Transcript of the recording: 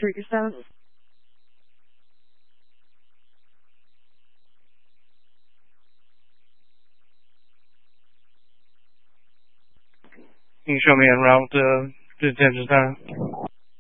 Teresa. Can you show me around the agenda?